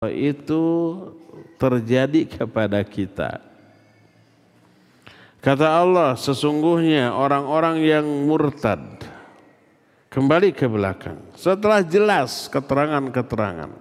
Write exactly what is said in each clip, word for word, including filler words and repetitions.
itu terjadi kepada kita. Kata Allah, sesungguhnya orang-orang yang murtad kembali ke belakang setelah jelas keterangan-keterangan.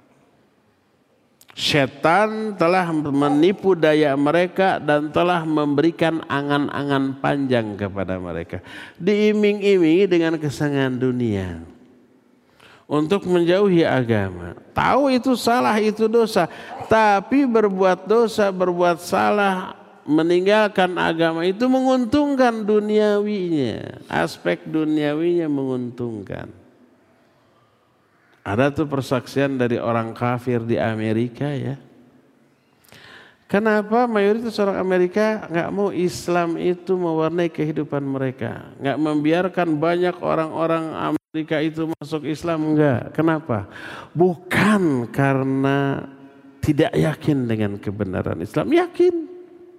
Setan telah menipu daya mereka dan telah memberikan angan-angan panjang kepada mereka. Diiming-imingi dengan kesenangan dunia untuk menjauhi agama. Tahu itu salah, itu dosa. Tapi berbuat dosa, berbuat salah, meninggalkan agama itu menguntungkan duniawinya. Aspek duniawinya menguntungkan. Ada tuh persaksian dari orang kafir di Amerika ya. Kenapa mayoritas orang Amerika nggak mau Islam itu mewarnai kehidupan mereka, nggak membiarkan banyak orang-orang Amerika itu masuk Islam? Enggak. Kenapa? Bukan karena tidak yakin dengan kebenaran Islam, yakin.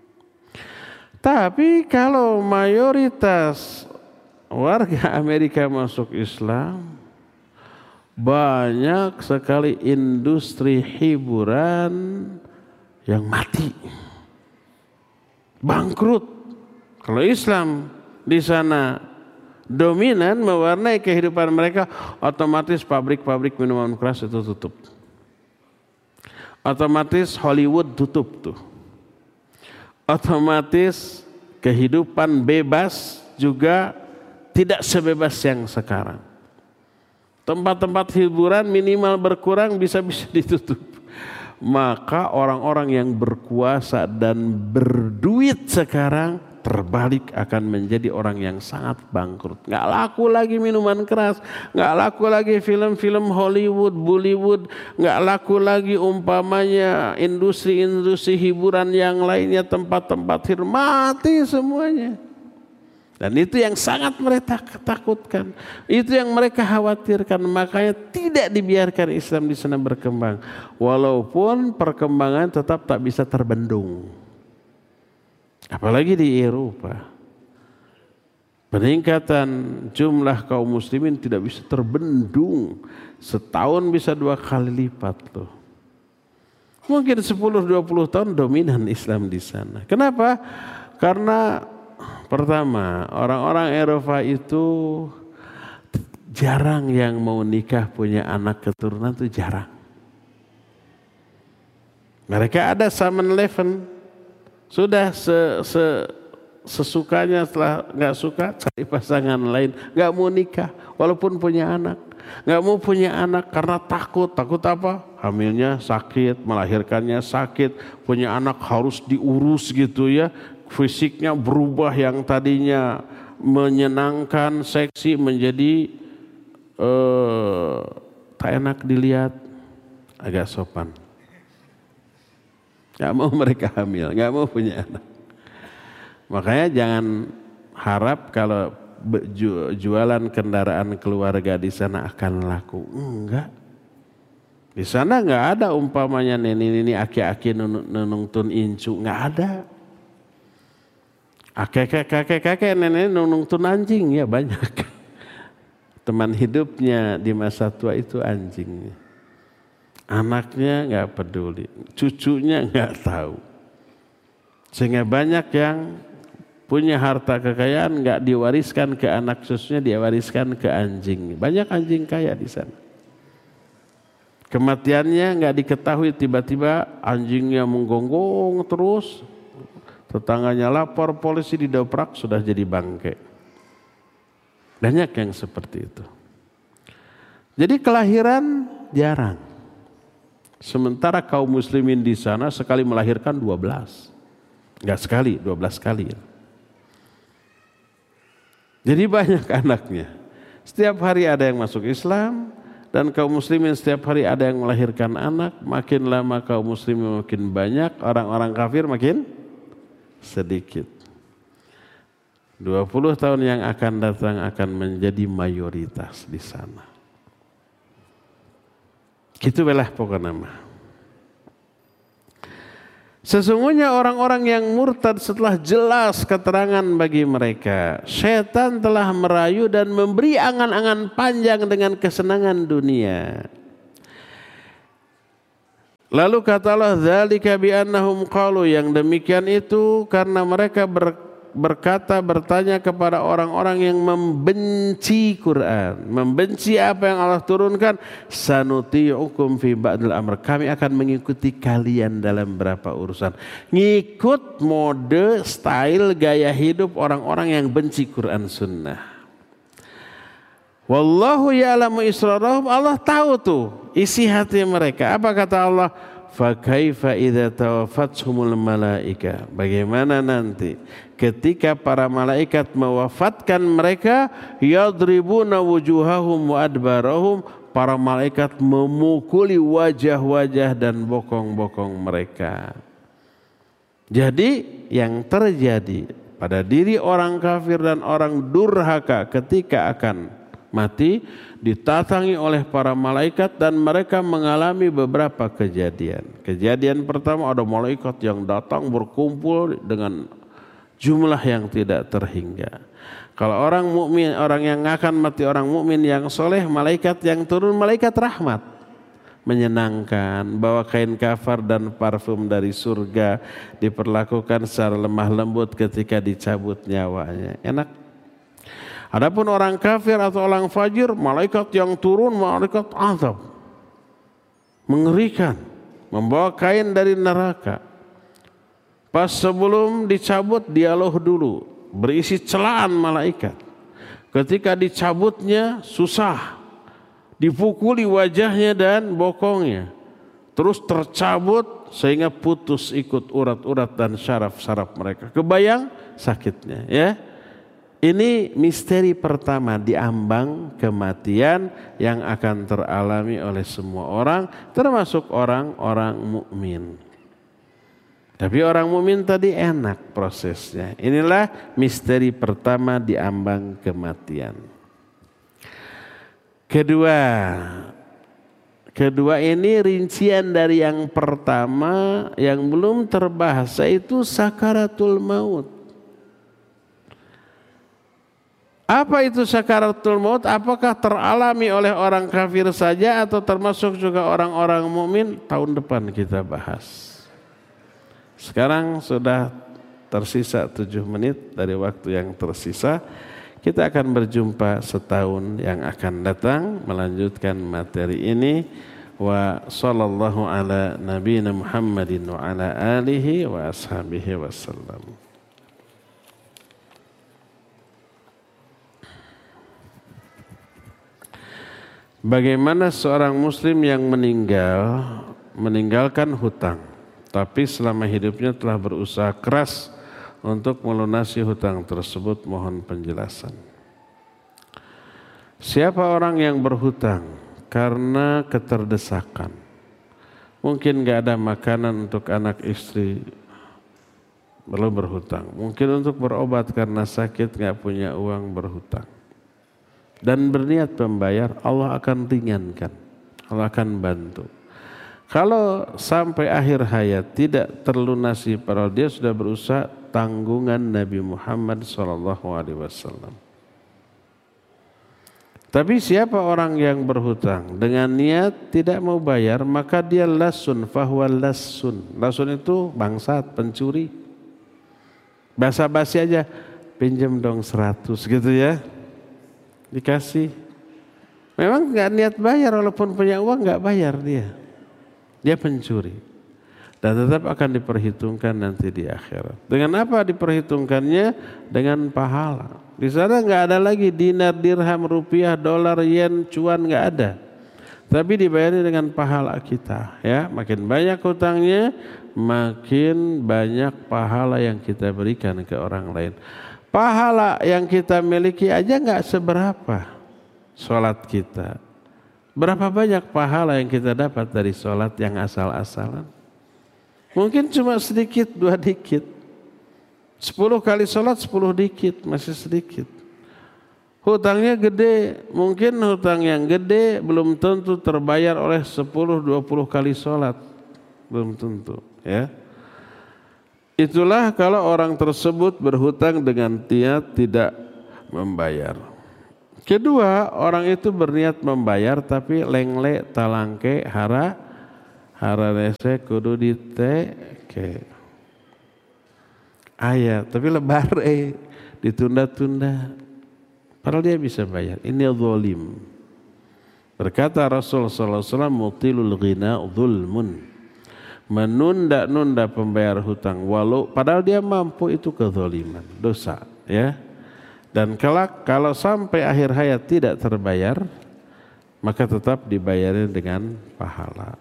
Tapi kalau mayoritas warga Amerika masuk Islam, banyak sekali industri hiburan yang mati, bangkrut. Kalau Islam di sana dominan mewarnai kehidupan mereka, otomatis pabrik-pabrik minuman keras itu tutup. Otomatis Hollywood tutup tuh. Otomatis kehidupan bebas juga tidak sebebas yang sekarang. Tempat-tempat hiburan minimal berkurang, bisa-bisa ditutup. Maka orang-orang yang berkuasa dan berduit sekarang terbalik akan menjadi orang yang sangat bangkrut. Nggak laku lagi minuman keras, nggak laku lagi film-film Hollywood, Bollywood, nggak laku lagi umpamanya industri-industri hiburan yang lainnya, tempat-tempat hiburan mati semuanya. Dan itu yang sangat mereka takutkan, itu yang mereka khawatirkan. Makanya tidak dibiarkan Islam di sana berkembang, walaupun perkembangan tetap tak bisa terbendung. Apalagi di Eropa, peningkatan jumlah kaum muslimin tidak bisa terbendung. Setahun bisa dua kali lipat loh. Mungkin sepuluh dua puluh tahun dominan Islam di sana. Kenapa? Karena pertama, orang-orang Eropa itu jarang yang mau nikah punya anak keturunan, itu jarang. Mereka ada Saman Leven, sudah se, se, sesukanya, setelah nggak suka cari pasangan lain, nggak mau nikah walaupun punya anak, nggak mau punya anak karena takut. Takut apa? Hamilnya sakit, melahirkannya sakit, punya anak harus diurus gitu ya. Fisiknya berubah, yang tadinya menyenangkan, seksi menjadi uh, tak enak dilihat, agak sopan. Gak mau mereka hamil, gak mau punya anak. Makanya jangan harap kalau jualan kendaraan keluarga di sana akan laku. Enggak. Di sana nggak ada umpamanya nini-nini aki-aki nunung-tun incu, nggak ada. Kakek-kakek nenek nunung-tun anjing, ya banyak. Teman hidupnya di masa tua itu anjingnya. Anaknya nggak peduli, cucunya nggak tahu. Sehingga banyak yang punya harta kekayaan nggak diwariskan ke anak cucunya, dia wariskan ke anjing. Banyak anjing kaya di sana. Kematiannya nggak diketahui, tiba-tiba anjingnya menggonggong terus. Tetangganya lapor, polisi didobrak, sudah jadi bangke. Banyak yang seperti itu. Jadi kelahiran jarang. Sementara kaum muslimin di sana sekali melahirkan dua belas. Enggak sekali, dua belas kali. Jadi banyak anaknya. Setiap hari ada yang masuk Islam, dan kaum muslimin setiap hari ada yang melahirkan anak. Makin lama kaum muslimin makin banyak, orang-orang kafir makin sedikit. dua puluh tahun yang akan datang akan menjadi mayoritas di sana. Gitu belah pokoknya mah. Sesungguhnya orang-orang yang murtad setelah jelas keterangan bagi mereka, setan telah merayu dan memberi angan-angan panjang dengan kesenangan dunia. Lalu kata Allah, dzalika bi annahum qalu, yang demikian itu karena mereka ber, berkata bertanya kepada orang-orang yang membenci Quran, membenci apa yang Allah turunkan, sanuti'ukum fi ba'dil amr, kami akan mengikuti kalian dalam beberapa urusan. Ngikut mode, style, gaya hidup orang-orang yang benci Quran Sunnah. Wallahu ya'lamu israrahum, Allah tahu tuh isi hati mereka. Apa kata Allah? Fa kaifa idza tawaffathumul malaika, bagaimana nanti ketika para malaikat mewafatkan mereka, yadribuna wujuhahum wa adbarahum, para malaikat memukuli wajah-wajah dan bokong-bokong mereka. Jadi yang terjadi pada diri orang kafir dan orang durhaka ketika akan mati, ditatangi oleh para malaikat dan mereka mengalami beberapa kejadian. Kejadian pertama, ada malaikat yang datang berkumpul dengan jumlah yang tidak terhingga. Kalau orang mukmin, orang yang akan mati orang mukmin yang soleh, malaikat yang turun malaikat rahmat, menyenangkan, bawa kain kafar dan parfum dari surga, diperlakukan secara lemah lembut ketika dicabut nyawanya. Enak. Adapun orang kafir atau orang fajir, malaikat yang turun malaikat azab, mengerikan, membawa kain dari neraka. Pas sebelum dicabut dialog dulu, berisi celaan malaikat. Ketika dicabutnya susah, dipukuli wajahnya dan bokongnya, terus tercabut sehingga putus ikut urat-urat dan syaraf-syaraf mereka. Kebayang sakitnya, ya? Ini misteri pertama di ambang kematian yang akan teralami oleh semua orang, termasuk orang-orang mukmin. Tapi orang mukmin tadi enak prosesnya. Inilah misteri pertama di ambang kematian. Kedua, kedua ini rincian dari yang pertama yang belum terbahas, yaitu sakaratul maut. Apa itu sakaratul maut? Apakah teralami oleh orang kafir saja atau termasuk juga orang-orang mukmin? Tahun depan kita bahas. Sekarang sudah tersisa tujuh menit dari waktu yang tersisa. Kita akan berjumpa setahun yang akan datang melanjutkan materi ini. Wa sallallahu ala nabiyina Muhammadin wa ala alihi wa ashabihi wasallam. Bagaimana seorang muslim yang meninggal meninggalkan hutang, tapi selama hidupnya telah berusaha keras untuk melunasi hutang tersebut? Mohon penjelasan. Siapa orang yang berhutang karena keterdesakan, mungkin gak ada makanan untuk anak istri, perlu berhutang. Mungkin untuk berobat karena sakit gak punya uang, berhutang. Dan berniat membayar, Allah akan ringankan, Allah akan bantu. Kalau sampai akhir hayat tidak terlunasi, padahal dia sudah berusaha, tanggungan Nabi Muhammad shallallahu alaihi wasallam. Tapi siapa orang yang berhutang dengan niat tidak mau bayar, maka dia lasun fahuwa lasun. Lasun itu bangsat, pencuri. Basa-basi aja, pinjam dong seratus gitu ya. Dikasih. Memang nggak niat bayar, walaupun punya uang nggak bayar dia. Dia pencuri. Dan tetap akan diperhitungkan nanti di akhirat. Dengan apa diperhitungkannya? Dengan pahala. Di sana nggak ada lagi dinar, dirham, rupiah, dolar, yen, cuan, nggak ada. Tapi dibayari dengan pahala kita. Ya, makin banyak hutangnya, makin banyak pahala yang kita berikan ke orang lain. Pahala yang kita miliki aja nggak seberapa sholat kita. Berapa banyak pahala yang kita dapat dari sholat yang asal-asalan? Mungkin cuma sedikit, dua dikit. Sepuluh kali sholat, sepuluh dikit, masih sedikit. Hutangnya gede, mungkin hutang yang gede belum tentu terbayar oleh sepuluh, dua puluh kali sholat. Belum tentu, ya. Itulah kalau orang tersebut berhutang dengan niat tidak membayar. Kedua, orang itu berniat membayar tapi lengle, talangke, hara, Haranese kudu diteke. Aya, tapi lebar eh ditunda-tunda. Padahal dia bisa bayar. Ini zalim. Berkata Rasul sallallahu alaihi wasallam, mutilul ghina zulmun. Menunda-nunda pembayar hutang walau padahal dia mampu, itu kezaliman, dosa, ya. Dan kelak kalau sampai akhir hayat tidak terbayar, maka tetap dibayarin dengan pahala.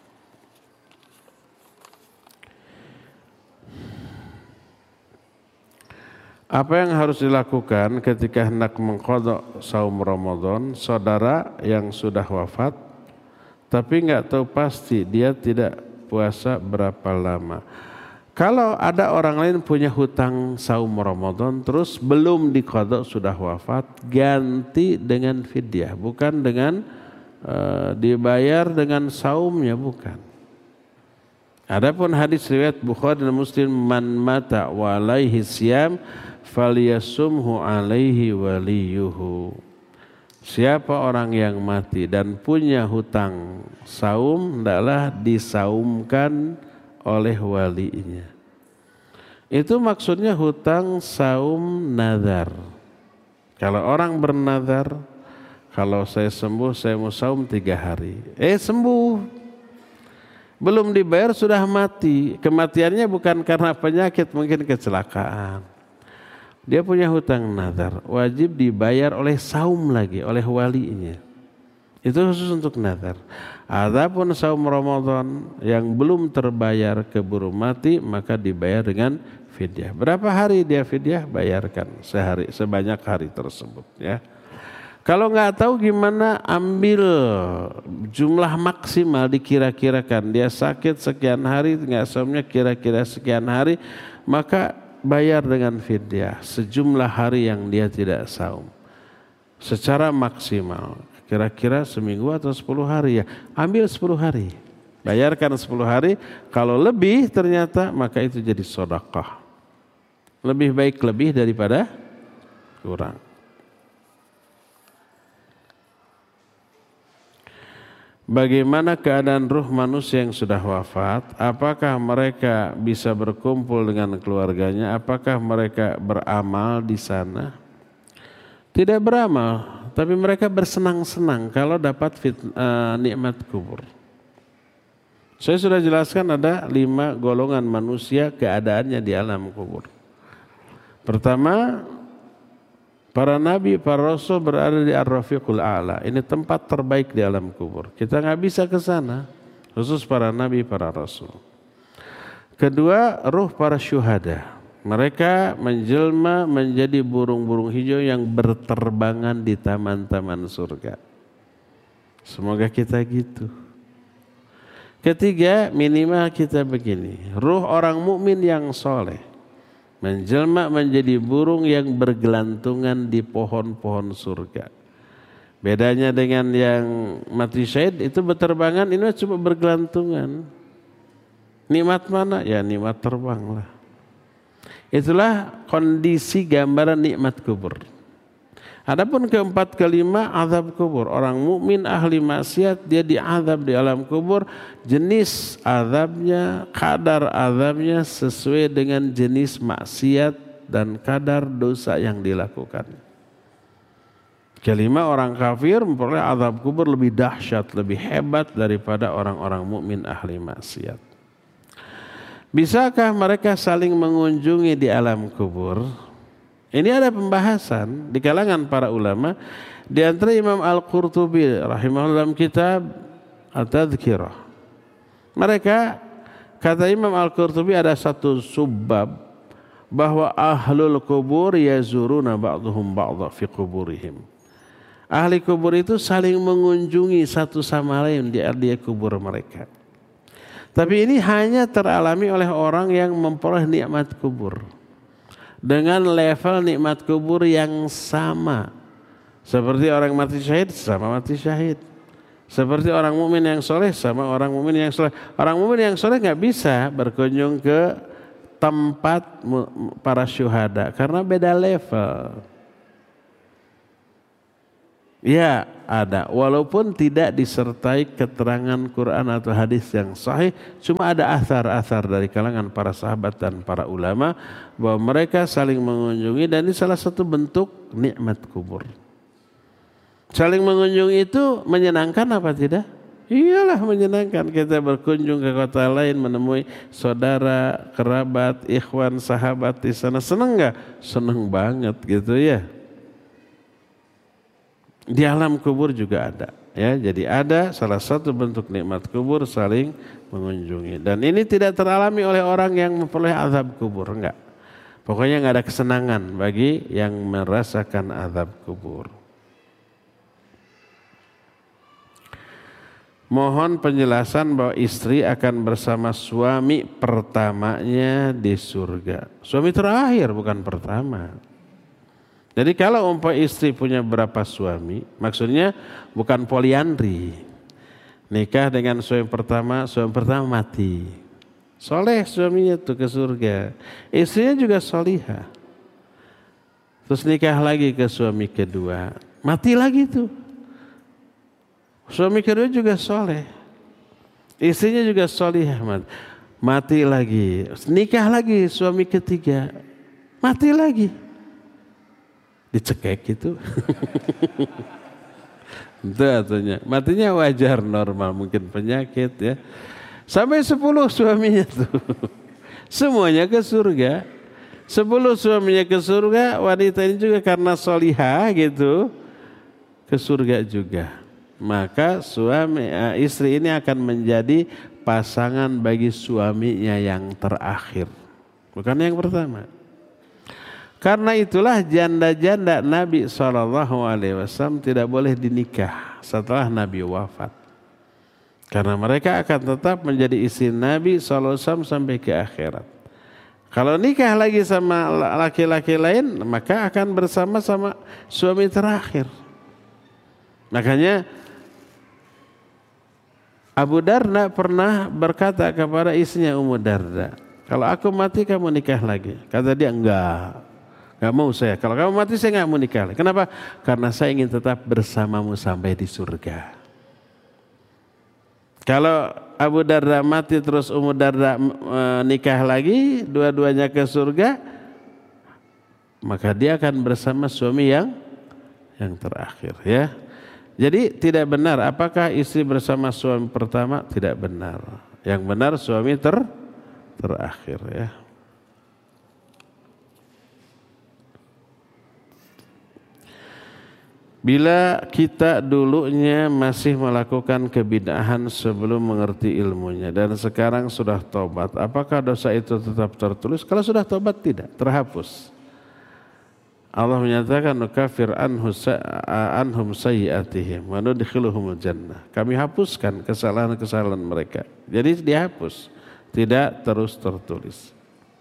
Apa yang harus dilakukan ketika hendak mengqadha saum Ramadan? Saudara yang sudah wafat tapi nggak tahu pasti dia tidak puasa berapa lama. Kalau ada orang lain punya hutang saum Ramadan terus belum diqadha, sudah wafat, ganti dengan fidyah, bukan dengan uh, dibayar dengan saumnya, bukan. Adapun hadis riwayat Bukhari dan Muslim, man mata wa alaihi siyam falyasumhu alaihi waliyuhu. Siapa orang yang mati dan punya hutang saum, hendaklah disaumkan oleh walinya. Itu maksudnya hutang saum nazar. Kalau orang bernazar, kalau saya sembuh saya mau saum tiga hari. Eh sembuh, belum dibayar sudah mati. Kematiannya bukan karena penyakit, mungkin kecelakaan. Dia punya hutang nazar, wajib dibayar oleh saum lagi, oleh walinya. Itu khusus untuk nazar. Adapun saum Ramadan yang belum terbayar keburu mati, maka dibayar dengan fidyah. Berapa hari dia fidyah? Bayarkan sehari, sebanyak hari tersebut, ya. Kalau nggak tahu gimana, ambil jumlah maksimal dikira-kirakan. Dia sakit sekian hari, nggak saumnya kira-kira sekian hari, maka bayar dengan fidyah sejumlah hari yang dia tidak saum secara maksimal, kira-kira seminggu atau sepuluh hari, ya ambil sepuluh hari, bayarkan sepuluh hari. Kalau lebih ternyata, maka itu jadi sedekah. Lebih baik lebih daripada kurang. Bagaimana keadaan ruh manusia yang sudah wafat? Apakah mereka bisa berkumpul dengan keluarganya? Apakah mereka beramal di sana? Tidak beramal, tapi mereka bersenang-senang kalau dapat fit, uh, nikmat kubur. Saya sudah jelaskan ada lima golongan manusia keadaannya di alam kubur. Pertama, para nabi, para rasul berada di Ar-Rafiqul A'la. Ini tempat terbaik di alam kubur. Kita nggak bisa ke sana, khusus para nabi, para rasul. Kedua, ruh para syuhada. Mereka menjelma menjadi burung-burung hijau yang berterbangan di taman-taman surga. Semoga kita gitu. Ketiga, minimal kita begini. Ruh orang mukmin yang soleh menjelma menjadi burung yang bergelantungan di pohon-pohon surga. Bedanya dengan yang mati syahid, itu berterbangan, ini cuma bergelantungan. Nikmat mana? Ya nikmat terbang lah. Itulah kondisi gambaran nikmat kubur. Adapun keempat kelima, azab kubur. Orang mukmin ahli maksiat, dia diazab di alam kubur. Jenis azabnya, kadar azabnya sesuai dengan jenis maksiat dan kadar dosa yang dilakukan. Kelima, orang kafir memperoleh azab kubur lebih dahsyat, lebih hebat daripada orang-orang mukmin ahli maksiat. Bisakah mereka saling mengunjungi di alam kubur? Ini ada pembahasan di kalangan para ulama. Di antara Imam Al-Qurtubi rahimahullah dalam kitab At-Tadhkirah. Mereka, kata Imam Al-Qurtubi, ada satu subbab bahwa ahlul kubur yazuruna ba'duhum ba'dha fi kuburihim. Ahli kubur itu saling mengunjungi satu sama lain di area kubur mereka. Tapi ini hanya teralami oleh orang yang memperoleh nikmat kubur dengan level nikmat kubur yang sama. Seperti orang mati syahid sama mati syahid. Seperti orang mukmin yang soleh sama orang mukmin yang soleh. Orang mukmin yang soleh nggak bisa berkunjung ke tempat para syuhada karena beda level. Ya ada, walaupun tidak disertai keterangan Quran atau hadis yang sahih, cuma ada athar-athar dari kalangan para sahabat dan para ulama bahwa mereka saling mengunjungi, dan ini salah satu bentuk nikmat kubur. Saling mengunjungi itu menyenangkan apa tidak? Iyalah menyenangkan, kita berkunjung ke kota lain menemui saudara, kerabat, ikhwan, sahabat di sana, seneng nggak? Seneng banget gitu ya. Di alam kubur juga ada, ya. Jadi ada salah satu bentuk nikmat kubur saling mengunjungi, dan ini tidak teralami oleh orang yang memperoleh azab kubur, enggak. Pokoknya enggak ada kesenangan bagi yang merasakan azab kubur. Mohon penjelasan bahwa istri akan bersama suami pertamanya di surga. Suami terakhir, bukan pertama. Jadi kalau umpama istri punya berapa suami, maksudnya bukan poliandri. Nikah dengan suami pertama, suami pertama mati. Soleh suaminya tuh ke surga. Istrinya juga solihah. Terus nikah lagi ke suami kedua, mati lagi tuh. Suami kedua juga soleh. Istrinya juga solihah, mati. Mati lagi. Nikah lagi suami ketiga, mati lagi. Dicekek gitu. Itu artinya matinya wajar, normal, mungkin penyakit ya. Sampai sepuluh suaminya tuh. Semuanya ke surga. Sepuluh suaminya ke surga, wanita ini juga karena solihah gitu ke surga juga. Maka suami istri ini akan menjadi pasangan bagi suaminya yang terakhir, bukan yang pertama. Karena itulah janda-janda Nabi shallallahu alaihi wasallam tidak boleh dinikah setelah Nabi wafat. Karena mereka akan tetap menjadi istri Nabi shallallahu alaihi wasallam sampai ke akhirat. Kalau nikah lagi sama laki-laki lain, maka akan bersama-sama suami terakhir. Makanya Abu Darda pernah berkata kepada istrinya Ummu Darda, kalau aku mati kamu nikah lagi. Kata dia, enggak. Gak mau saya. Kalau kamu mati saya gak mau nikah. Kenapa? Karena saya ingin tetap bersamamu sampai di surga. Kalau Abu Darda mati terus Ummu Darda e, nikah lagi, dua-duanya ke surga, maka dia akan bersama suami yang yang terakhir, ya. Jadi tidak benar. Apakah istri bersama suami pertama? Tidak benar. Yang benar suami ter terakhir, ya. Bila kita dulunya masih melakukan kebid'ahan sebelum mengerti ilmunya dan sekarang sudah tobat, apakah dosa itu tetap tertulis? Kalau sudah tobat tidak, terhapus. Allah menyatakan nukafir anhum sayyi'atihim wa nudkhiluhumul jannah. Kami hapuskan kesalahan-kesalahan mereka. Jadi dihapus, tidak terus tertulis.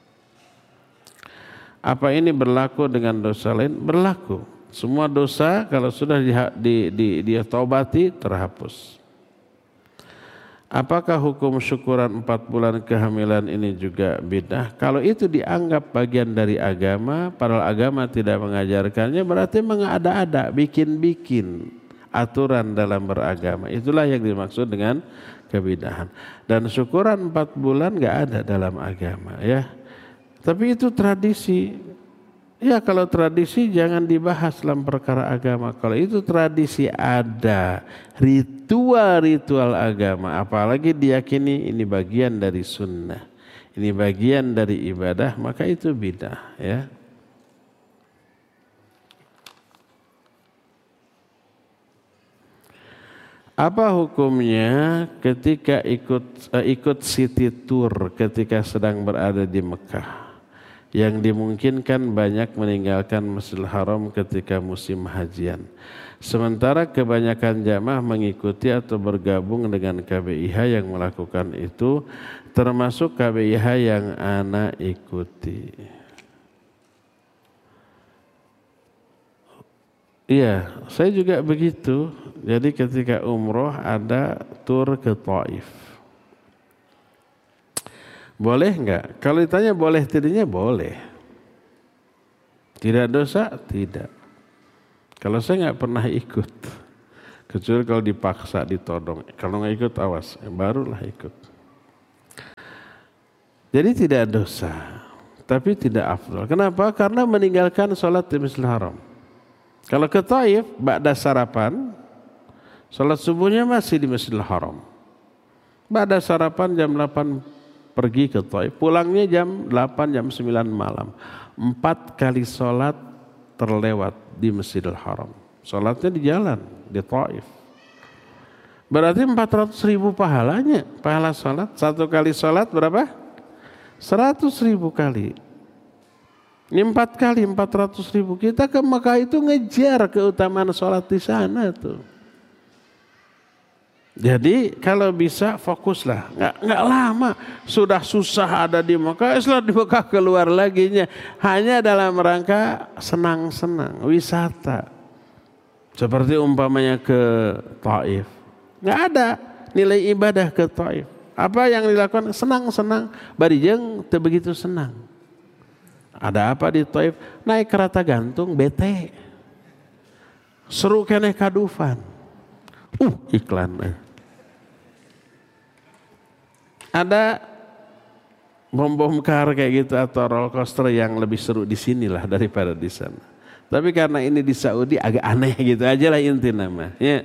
Apa ini berlaku dengan dosa lain? Berlaku. Semua dosa kalau sudah di, di, di, dia taubati terhapus. Apakah hukum syukuran empat bulan kehamilan ini juga bid'ah? Kalau itu dianggap bagian dari agama, padahal agama tidak mengajarkannya, berarti mengada-ada, bikin-bikin aturan dalam beragama. Itulah yang dimaksud dengan kebid'ahan. Dan syukuran empat bulan nggak ada dalam agama, ya. Tapi itu tradisi. Ya kalau tradisi jangan dibahas dalam perkara agama. Kalau itu tradisi ada, ritual-ritual agama, apalagi diyakini ini bagian dari sunnah, ini bagian dari ibadah, maka itu bid'ah, ya. Apa hukumnya ketika ikut uh, ikut city tour ketika sedang berada di Mekah? Yang dimungkinkan banyak meninggalkan Masjidil Haram ketika musim hajian. Sementara kebanyakan jamaah mengikuti atau bergabung dengan K B I H yang melakukan itu, termasuk K B I H yang ana ikuti. Iya, saya juga begitu. Jadi ketika umroh ada tur ke Taif. Boleh enggak? Kalau ditanya boleh tidaknya boleh. Tidak dosa? Tidak. Kalau saya nggak pernah ikut, kecuali kalau dipaksa, ditodong. Kalau nggak ikut awas, barulah ikut. Jadi tidak dosa, tapi tidak afdal. Kenapa? Karena meninggalkan sholat di Masjidil Haram. Kalau ke Taif, ba'da sarapan, sholat subuhnya masih di Masjidil Haram. Ba'da sarapan jam delapan pergi ke Taif, pulangnya jam delapan, jam sembilan malam. Empat kali sholat terlewat di Masjidil Haram. Sholatnya di jalan, di Taif. Berarti empat ratus ribu pahalanya, pahala sholat. Satu kali sholat berapa? Seratus ribu kali. Ini empat kali, empat ratus ribu. Kita ke Mekah itu ngejar keutamaan sholat di sana tuh. Jadi kalau bisa fokuslah, nggak nggak lama. Sudah susah ada di Mekah, setelah di Mekah keluar lagi nya hanya dalam rangka senang-senang, wisata. Seperti umpamanya ke Taif, nggak ada nilai ibadah ke Taif. Apa yang dilakukan? Senang-senang, barijeng teu begitu senang. Ada apa di Taif? Naik kereta gantung, bete. Seru keneh kadufan. Uh, iklan. Ada bom-bom kar kayak gitu atau roller coaster yang lebih seru di sinilah daripada di sana. Tapi karena ini di Saudi agak aneh gitu aja lah inti namanya.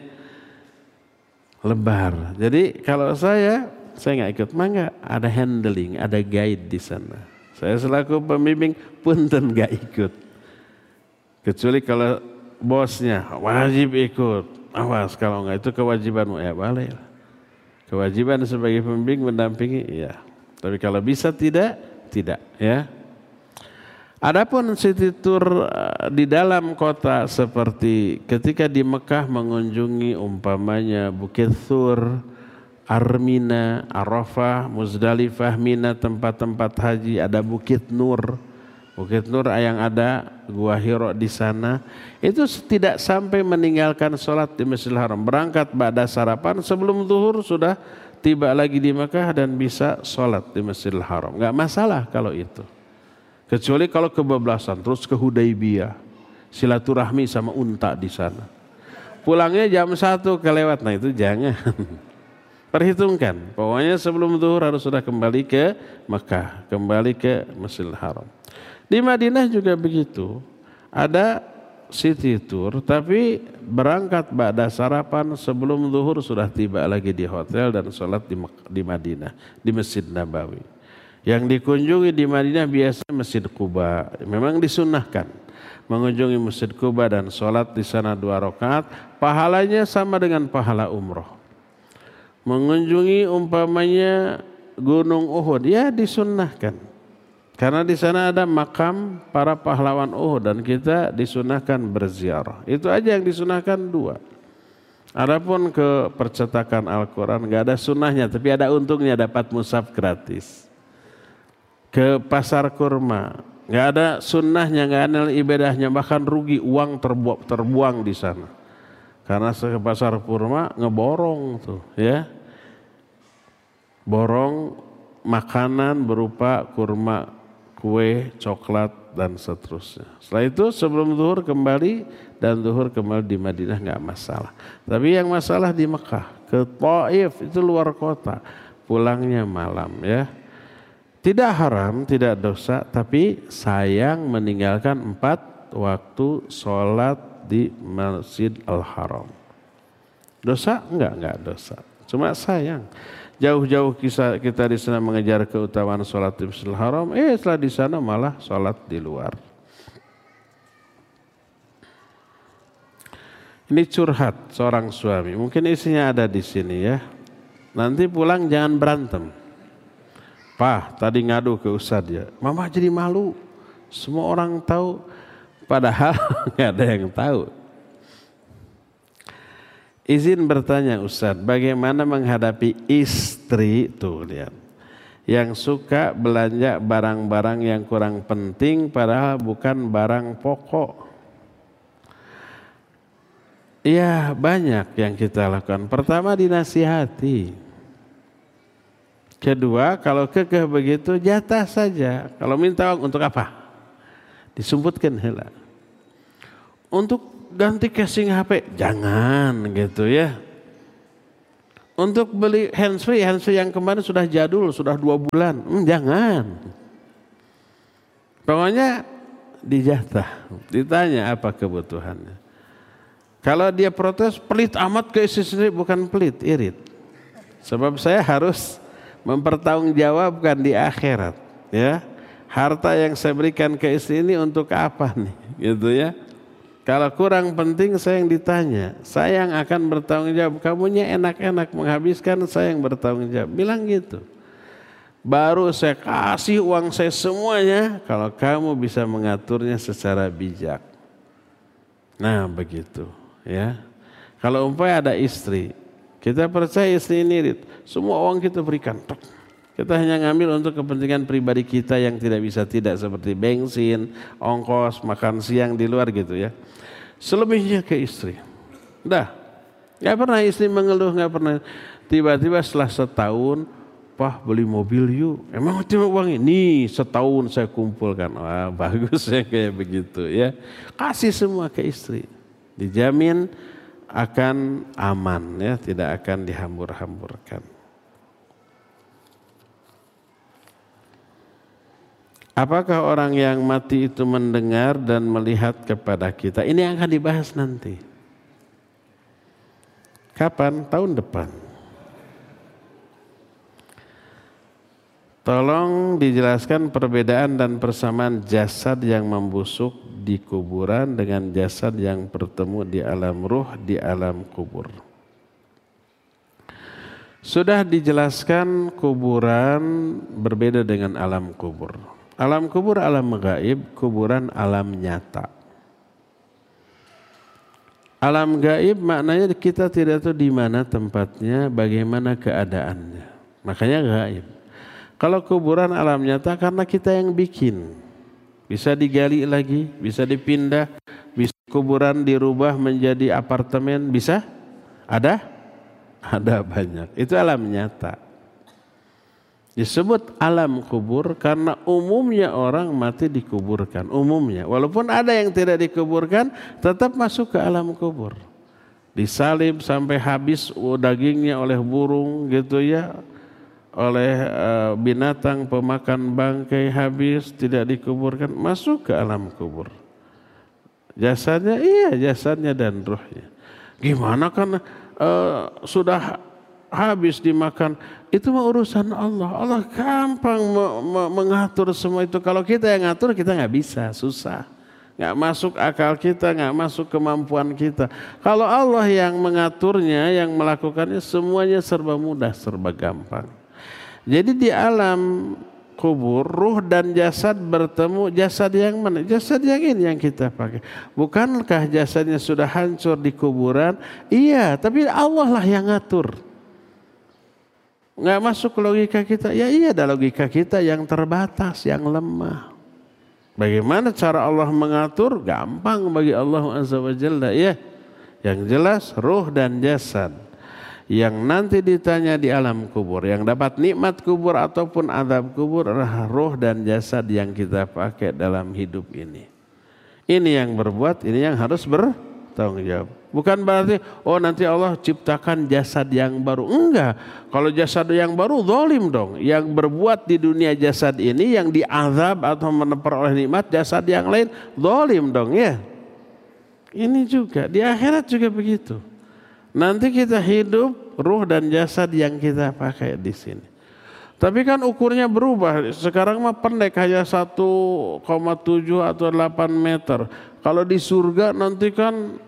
Lebar. Jadi kalau saya, saya nggak ikut, mangga ada handling, ada guide di sana. Saya selaku pembimbing punten nggak ikut. Kecuali kalau bosnya wajib ikut. Awas kalau enggak itu kewajibanmu, ya boleh. Kewajiban sebagai pembimbing mendampingi, ya. Tapi kalau bisa tidak, tidak, ya. Adapun city tour di dalam kota seperti ketika di Mekah mengunjungi umpamanya Bukit Thur, Armina, Arafah, Muzdalifah, Mina, tempat-tempat haji, ada Bukit Nur. Bukit Nur yang ada Gua Hiro di sana, itu tidak sampai meninggalkan sholat di Masjidil Haram. Berangkat ba'da sarapan, sebelum zuhur sudah tiba lagi di Mekah dan bisa sholat di Masjidil Haram. Enggak masalah kalau itu. Kecuali kalau kebablasan, terus ke Hudaybiyah, silaturahmi sama unta di sana. Pulangnya jam satu kelewat, nah itu jangan. Perhitungkan, pokoknya sebelum zuhur harus sudah kembali ke Mekah, kembali ke Masjidil Haram. Di Madinah juga begitu, ada city tour, tapi berangkat ba'da sarapan sebelum zuhur sudah tiba lagi di hotel dan sholat di, di Madinah, di Masjid Nabawi. Yang dikunjungi di Madinah biasanya Masjid Quba, memang disunnahkan mengunjungi Masjid Quba dan sholat di sana dua rakaat, pahalanya sama dengan pahala umroh. Mengunjungi umpamanya Gunung Uhud, ya disunnahkan. Karena di sana ada makam para pahlawan Uhud dan kita disunahkan berziarah. Itu aja yang disunahkan dua. Adapun ke percetakan Al-Quran nggak ada sunnahnya, tapi ada untungnya dapat mushaf gratis. Ke pasar kurma nggak ada sunnahnya, nggak ada ibadahnya, bahkan rugi uang terbuang, terbuang di sana. Karena ke pasar kurma ngeborong tuh, ya, borong makanan berupa kurma, kue, coklat, dan seterusnya. Setelah itu sebelum zuhur kembali dan zuhur kembali di Madinah nggak masalah. Tapi yang masalah di Mekah, ke Taif itu luar kota, pulangnya malam, ya. Tidak haram, tidak dosa, tapi sayang meninggalkan empat waktu sholat di Masjid Al-Haram. Dosa? Enggak, enggak dosa. Cuma sayang. Jauh-jauh kita, kita di sana mengejar keutamaan sholat di Masjidil Haram, eh setelah di sana malah sholat di luar. Ini curhat seorang suami, mungkin isinya ada di sini ya. Nanti pulang jangan berantem. Pak, tadi ngadu ke Ustadz ya, mama jadi malu. Semua orang tahu, padahal nggak ada yang tahu. Izin bertanya Ustadz, bagaimana menghadapi istri tuh lihat, yang suka belanja barang-barang yang kurang penting padahal bukan barang pokok. Iya banyak yang kita lakukan. Pertama dinasihati. Kedua kalau kekeh begitu jatah saja. Kalau minta uang untuk apa? Disumputkan hela. Untuk ganti casing H P, jangan gitu ya. Untuk beli handsfree, handsfree yang kemarin sudah jadul, sudah dua bulan, hmm, jangan. Pokoknya dijatah, ditanya apa kebutuhannya. Kalau dia protes, pelit amat ke istri sendiri, bukan pelit, irit. Sebab saya harus mempertanggungjawabkan di akhirat, ya. Harta yang saya berikan ke istri ini untuk apa nih, gitu ya. Kalau kurang penting saya yang ditanya, saya yang akan bertanggung jawab. Kamunya enak-enak menghabiskan, saya yang bertanggung jawab. Bilang gitu. Baru saya kasih uang saya semuanya kalau kamu bisa mengaturnya secara bijak. Nah begitu ya. Kalau umpamanya ada istri, kita percaya istri ini semua uang kita berikan. Kita hanya ngambil untuk kepentingan pribadi kita yang tidak bisa tidak, seperti bensin, ongkos, makan siang di luar gitu ya. Selebihnya ke istri. Dah, gak pernah istri mengeluh, gak pernah. Tiba-tiba setelah setahun, Pah beli mobil yuk. Emang cuma uang ini? Setahun saya kumpulkan. Wah bagus ya kayak begitu ya. Kasih semua ke istri. Dijamin akan aman ya, tidak akan dihambur-hamburkan. Apakah orang yang mati itu mendengar dan melihat kepada kita? Ini yang akan dibahas nanti. Kapan? Tahun depan. Tolong dijelaskan perbedaan dan persamaan jasad yang membusuk di kuburan dengan jasad yang bertemu di alam ruh di alam kubur. Sudah dijelaskan kuburan berbeda dengan alam kubur. Alam kubur alam gaib, kuburan alam nyata. Alam gaib maknanya kita tidak tahu di mana tempatnya, bagaimana keadaannya. Makanya gaib. Kalau kuburan alam nyata karena kita yang bikin. Bisa digali lagi, bisa dipindah, bisa kuburan dirubah menjadi apartemen, bisa? Ada? Ada banyak. Itu alam nyata. Disebut alam kubur karena umumnya orang mati dikuburkan. Umumnya. Walaupun ada yang tidak dikuburkan, tetap masuk ke alam kubur. Disalib sampai habis dagingnya oleh burung gitu ya. Oleh uh, binatang pemakan bangkai habis, tidak dikuburkan. Masuk ke alam kubur. Jasadnya, iya jasadnya dan ruhnya. Gimana kan uh, sudah habis dimakan. Itu mah urusan Allah. Allah gampang me- me- mengatur semua itu. Kalau kita yang ngatur, kita nggak bisa, susah. Nggak masuk akal kita, nggak masuk kemampuan kita. Kalau Allah yang mengaturnya, yang melakukannya, semuanya serba mudah, serba gampang. Jadi di alam kubur, ruh dan jasad bertemu. Jasad yang mana? Jasad yang ini yang kita pakai. Bukankah jasadnya sudah hancur di kuburan? Iya, tapi Allah lah yang ngatur. Nggak masuk logika kita. Ya iya, ada logika kita yang terbatas, yang lemah. Bagaimana cara Allah mengatur? Gampang bagi Allah Azza wa Jalla. Ya, yang jelas ruh dan jasad yang nanti ditanya di alam kubur, yang dapat nikmat kubur ataupun azab kubur adalah ruh dan jasad yang kita pakai dalam hidup ini. Ini yang berbuat, ini yang harus bertanggung jawab. Bukan berarti oh nanti Allah ciptakan jasad yang baru. Enggak. Kalau jasad yang baru zalim dong. Yang berbuat di dunia jasad ini yang diazab atau memperoleh nikmat jasad yang lain zalim dong ya. Ini juga di akhirat juga begitu. Nanti kita hidup ruh dan jasad yang kita pakai di sini. Tapi kan ukurnya berubah. Sekarang mah pendek hanya satu koma tujuh atau delapan meter. Kalau di surga nanti kan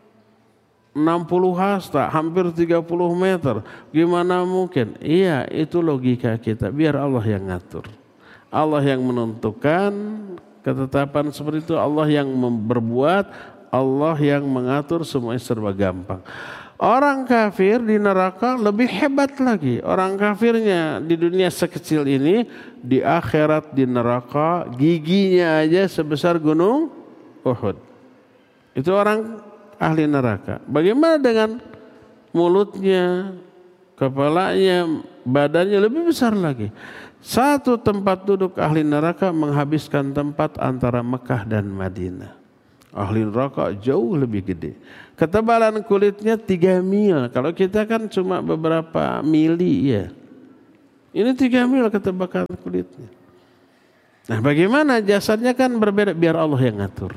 enam puluh hasta, hampir tiga puluh meter. Gimana mungkin? Iya, itu logika kita. Biar Allah yang ngatur. Allah yang menentukan ketetapan seperti itu. Allah yang berbuat. Allah yang mengatur, semuanya serba gampang. Orang kafir di neraka lebih hebat lagi. Orang kafirnya di dunia sekecil ini, di akhirat di neraka giginya aja sebesar gunung Uhud. Itu orang ahli neraka. Bagaimana dengan mulutnya, kepalanya, badannya lebih besar lagi. Satu tempat duduk ahli neraka menghabiskan tempat antara Mekah dan Madinah. Ahli neraka jauh lebih gede. Ketebalan kulitnya tiga mil. Kalau kita kan cuma beberapa mili ya. Ini tiga mil ketebalan kulitnya. Nah bagaimana jasadnya kan berbeda, biar Allah yang ngatur.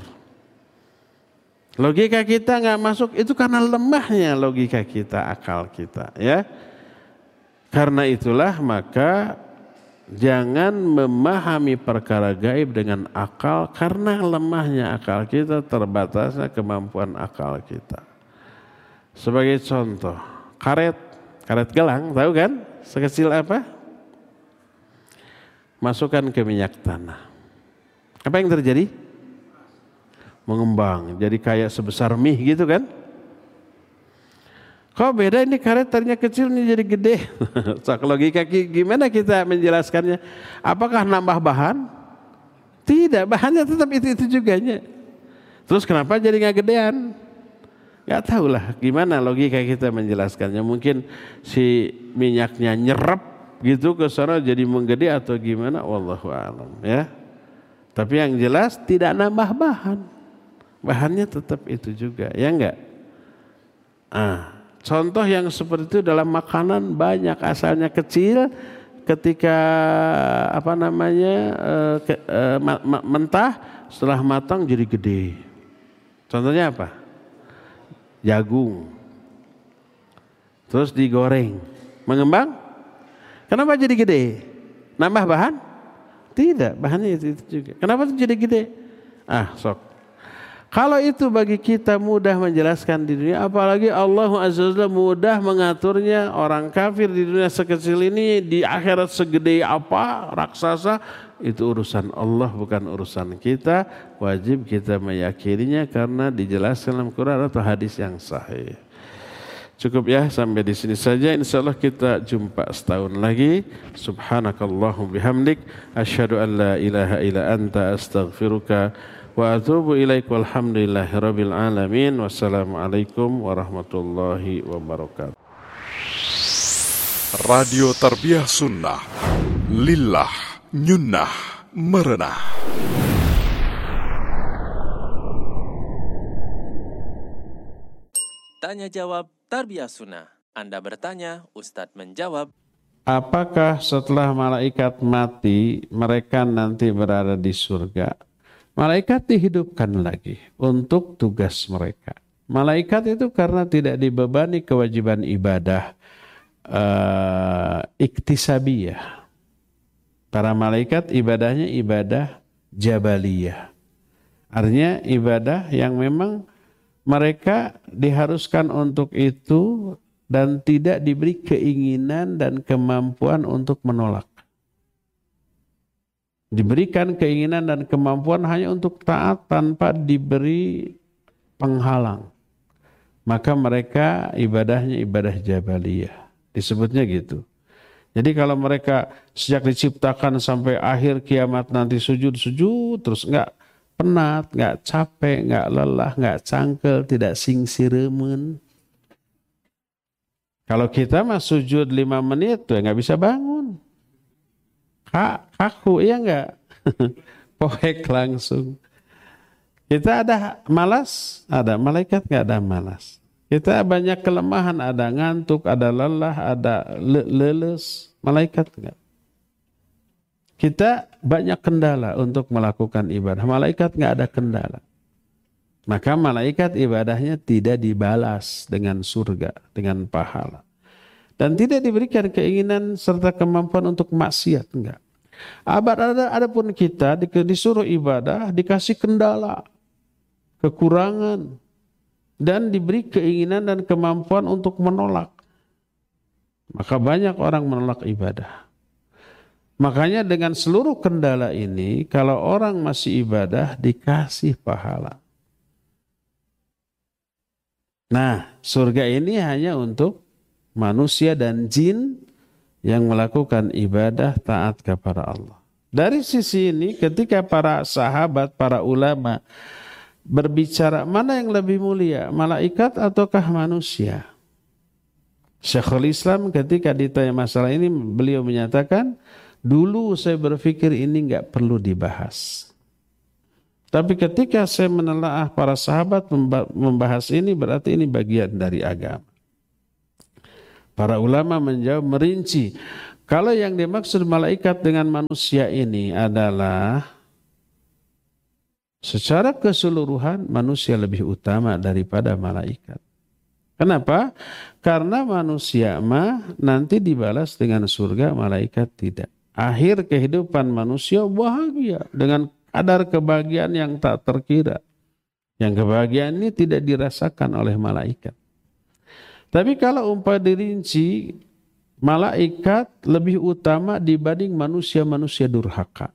Logika kita nggak masuk, itu karena lemahnya logika kita, akal kita ya. Karena itulah maka jangan memahami perkara gaib dengan akal, karena lemahnya akal kita, terbatasnya kemampuan akal kita. Sebagai contoh, karet, karet gelang, tahu kan? Sekecil apa? Masukkan ke minyak tanah. Apa yang terjadi? Mengembang, jadi kayak sebesar mie gitu kan? Kok beda ini karet tadinya kecil ini jadi gede. Sok logika gimana kita menjelaskannya? Apakah nambah bahan? Tidak, bahannya tetap itu-itu juga. Terus kenapa jadi nggak gedean? Nggak tahu lah gimana logika kita menjelaskannya. Mungkin si minyaknya nyerap gitu ke sana jadi menggede atau gimana? Wallahu a'lam ya. Tapi yang jelas tidak nambah bahan. Bahannya tetap itu juga, ya enggak? Ah. Contoh yang seperti itu dalam makanan banyak, asalnya kecil, ketika apa namanya uh, ke, uh, ma- ma- mentah, setelah matang jadi gede. Contohnya apa? Jagung. Terus digoreng, mengembang. Kenapa jadi gede? Nambah bahan? Tidak, bahannya itu, itu juga. Kenapa itu jadi gede? Ah, sok. Kalau itu bagi kita mudah menjelaskan di dunia, apalagi Allah Azza wa Jalla mudah mengaturnya. Orang kafir di dunia sekecil ini, di akhirat segede apa, raksasa, itu urusan Allah bukan urusan kita. Wajib kita meyakininya karena dijelaskan dalam Quran atau hadis yang sahih. Cukup ya sampai di sini saja. Insyaallah kita jumpa setahun lagi. Subhanakallahumma bihamdik asyhadu an la ilaha illa anta astaghfiruka wa atubu ilaik walhamdulillahi rabbil alamin. Wassalamualaikum warahmatullahi wabarakatuh. Radio Tarbiyah Sunnah Lillah Nyunnah Merenah. Tanya jawab Tarbiyah Sunnah. Anda bertanya, Ustadz menjawab. Apakah setelah malaikat mati mereka nanti berada di surga? Malaikat dihidupkan lagi untuk tugas mereka. Malaikat itu karena tidak dibebani kewajiban ibadah uh, iktisabiyah. Para malaikat ibadahnya ibadah jabaliyah. Artinya ibadah yang memang mereka diharuskan untuk itu dan tidak diberi keinginan dan kemampuan untuk menolak. Diberikan keinginan dan kemampuan hanya untuk taat tanpa diberi penghalang. Maka mereka ibadahnya ibadah jabaliyah. Disebutnya gitu. Jadi kalau mereka sejak diciptakan sampai akhir kiamat nanti sujud-sujud terus enggak penat, enggak capek, enggak lelah, enggak cangkel, tidak singsiremen. Kalau kita mah sujud lima menit tuh enggak bisa bangun. Kak, kaku, iya enggak? Poek langsung. Kita ada malas? Ada. Malaikat enggak ada malas. Kita banyak kelemahan, ada ngantuk, ada lelah, ada le- leles. Malaikat enggak. Kita banyak kendala untuk melakukan ibadah. Malaikat enggak ada kendala. Maka malaikat ibadahnya tidak dibalas dengan surga, dengan pahala. Dan tidak diberikan keinginan serta kemampuan untuk maksiat, enggak. Abad ada, ada pun kita disuruh ibadah, dikasih kendala, kekurangan, dan diberi keinginan dan kemampuan untuk menolak. Maka banyak orang menolak ibadah. Makanya dengan seluruh kendala ini, kalau orang masih ibadah, dikasih pahala. Nah, surga ini hanya untuk manusia dan jin yang melakukan ibadah taat kepada Allah. Dari sisi ini ketika para sahabat, para ulama berbicara mana yang lebih mulia, malaikat ataukah manusia? Syekhul Islam ketika ditanya masalah ini beliau menyatakan, dulu saya berpikir ini enggak perlu dibahas. Tapi ketika saya menelaah para sahabat membahas ini, berarti ini bagian dari agama. Para ulama menjawab merinci, kalau yang dimaksud malaikat dengan manusia ini adalah secara keseluruhan manusia lebih utama daripada malaikat. Kenapa? Karena manusia mah nanti dibalas dengan surga, malaikat tidak. Akhir kehidupan manusia bahagia dengan kadar kebahagiaan yang tak terkira. Yang kebahagiaan ini tidak dirasakan oleh malaikat. Tapi kalau umpama dirinci, malaikat lebih utama dibanding manusia-manusia durhaka.